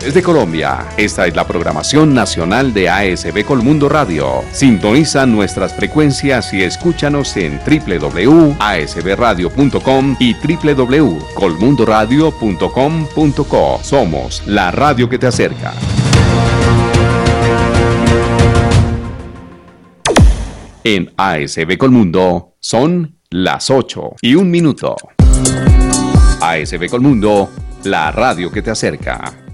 lugares de Colombia. Esta es la programación nacional de ASB Colmundo Radio. Sintoniza nuestras frecuencias y escúchanos en www.asbradio.com y www.colmundoradio.com.co. Somos la radio que te acerca. En ASB Colmundo son las 8:01. ASB Colmundo, la radio que te acerca.